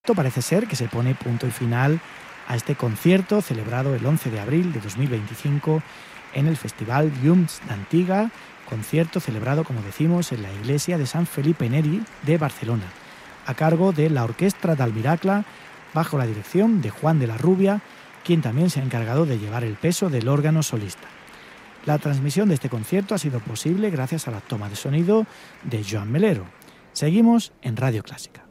Esto parece ser que se pone punto y final a este concierto celebrado el 11 de abril de 2025 en el Festival Llums d'Antiga, concierto celebrado, como decimos, en la iglesia de San Felipe Neri de Barcelona, a cargo de la Orquestra del Miracle, bajo la dirección de Juan de la Rubia, quien también se ha encargado de llevar el peso del órgano solista. La transmisión de este concierto ha sido posible gracias a la toma de sonido de Joan Melero. Seguimos en Radio Clásica.